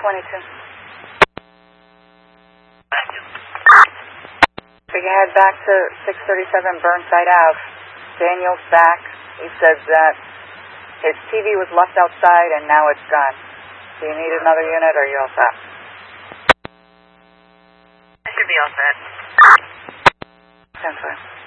22. We can head back to 637 Burnside Ave. Daniel's back. He says that his TV was left outside and now it's gone. Do you need another unit or are you all set? I should be all set. 10-4.